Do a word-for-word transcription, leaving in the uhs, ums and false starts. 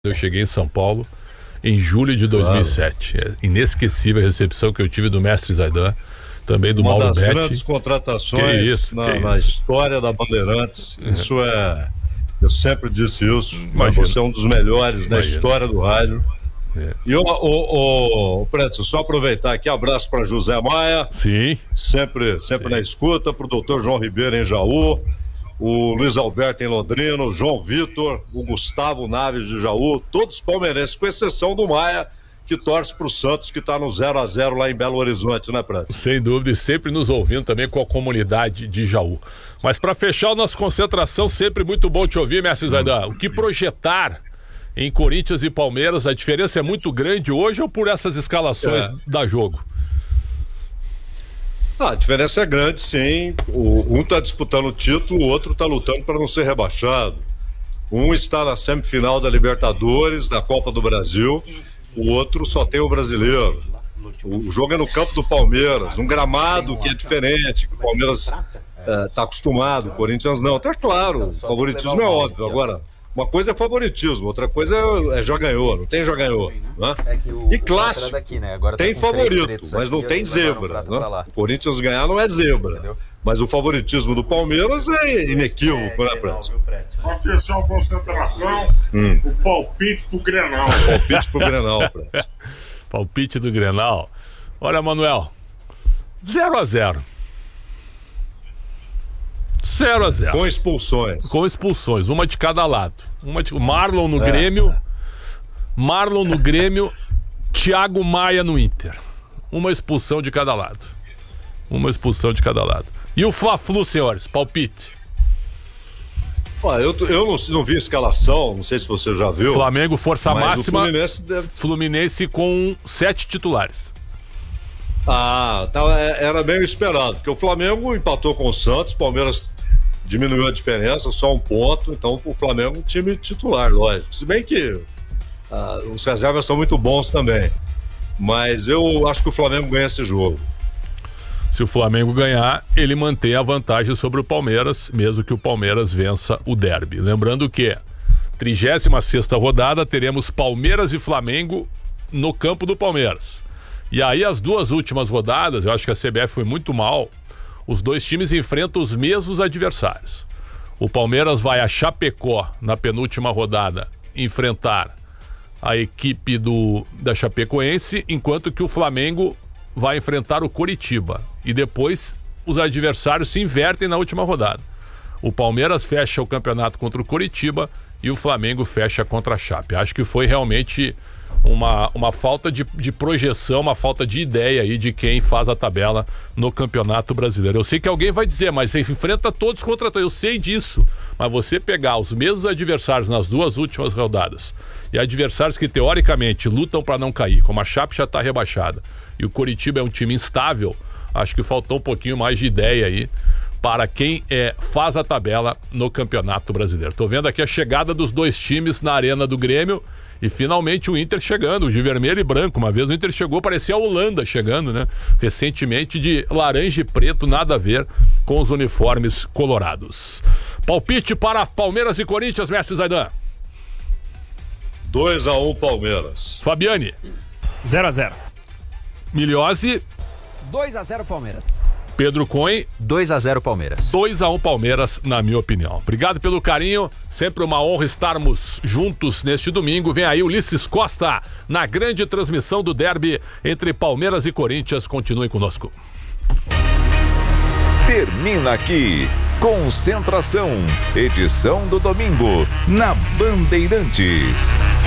Eu cheguei em São Paulo em julho de dois mil e sete. Claro. É inesquecível a recepção que eu tive do mestre Zaidan, também do Uma Mauro das Betti. grandes contratações isso, na, na história da Bandeirantes. Uhum. Isso é... Eu sempre disse isso, mas Imagina. você é um dos melhores na história do rádio. É. E o, o, o Preto, só aproveitar aqui, abraço para José Maia. Sim. Sempre, sempre Sim. na escuta, para o doutor João Ribeiro em Jaú, o Luiz Alberto em Londrina, o João Vitor, o Gustavo Naves de Jaú, todos palmeirenses, com exceção do Maia, que torce para o Santos, que está no zero a zero lá em Belo Horizonte, né, Preto? Sem dúvida, e sempre nos ouvindo também com a comunidade de Jaú. Mas para fechar a nossa concentração, sempre muito bom te ouvir, mestre Zaidan. O que projetar em Corinthians e Palmeiras? A diferença é muito grande hoje ou por essas escalações é. da jogo? Ah, a diferença é grande, sim. O, um está disputando o título, o outro está lutando para não ser rebaixado. Um está na semifinal da Libertadores, da Copa do Brasil, o outro só tem o brasileiro. O jogo é no campo do Palmeiras, um gramado que é diferente, que o Palmeiras está é, acostumado, o Corinthians não. Então é claro, o favoritismo é óbvio. Agora, uma coisa é favoritismo, outra coisa é já ganhou, não tem já ganhou, né? E clássico, tem favorito, mas não tem zebra, né? O Corinthians ganhar não é zebra, mas o favoritismo do Palmeiras é inequívoco, né, Preto? Pra fechar a concentração, hum. o palpite pro Grenal. O palpite pro Grenal, Preto. Palpite do Grenal. Olha, Manuel, zero a zero. zero a zero. Com expulsões. Com expulsões, uma de cada lado. Uma de... Marlon no é. Grêmio, Marlon no Grêmio, Thiago Maia no Inter. Uma expulsão de cada lado. Uma expulsão de cada lado. E o Fla-Flu, senhores, palpite. Ah, eu eu não, não vi a escalação, não sei se você já viu. Flamengo, força mas máxima. O Fluminense, deve... Fluminense com sete titulares. Ah, tá, era bem esperado, porque o Flamengo empatou com o Santos, o Palmeiras diminuiu a diferença, só um ponto, então o Flamengo é um time titular, lógico. Se bem que ah, os reservas são muito bons também, mas eu acho que o Flamengo ganha esse jogo. Se o Flamengo ganhar, ele mantém a vantagem sobre o Palmeiras, mesmo que o Palmeiras vença o derby. Lembrando que trigésima sexta rodada teremos Palmeiras e Flamengo no campo do Palmeiras. E aí as duas últimas rodadas, eu acho que a C B F foi muito mal, os dois times enfrentam os mesmos adversários. O Palmeiras vai a Chapecó na penúltima rodada enfrentar a equipe do, da Chapecoense, enquanto que o Flamengo vai enfrentar o Coritiba. E depois os adversários se invertem na última rodada. O Palmeiras fecha o campeonato contra o Coritiba e o Flamengo fecha contra a Chape. Acho que foi realmente uma, uma falta de, de projeção, uma falta de ideia aí de quem faz a tabela no Campeonato Brasileiro. Eu sei que alguém vai dizer, mas você enfrenta todos contra todos. Eu sei disso, mas você pegar os mesmos adversários nas duas últimas rodadas e adversários que teoricamente lutam para não cair, como a Chape já está rebaixada e o Coritiba é um time instável, acho que faltou um pouquinho mais de ideia aí para quem é, faz a tabela no Campeonato Brasileiro. Tô vendo aqui a chegada dos dois times na Arena do Grêmio e finalmente o Inter chegando, de vermelho e branco. Uma vez o Inter chegou, parecia a Holanda chegando, né? Recentemente de laranja e preto, nada a ver com os uniformes colorados. Palpite para Palmeiras e Corinthians, mestre Zaidan. dois a um Palmeiras. Fabiane. zero a zero. Miliose. dois a zero Palmeiras. Pedro Cohen. dois a zero Palmeiras. dois a um Palmeiras, na minha opinião. Obrigado pelo carinho. Sempre uma honra estarmos juntos neste domingo. Vem aí Ulisses Costa na grande transmissão do derby entre Palmeiras e Corinthians. Continue conosco. Termina aqui Concentração, edição do domingo na Bandeirantes.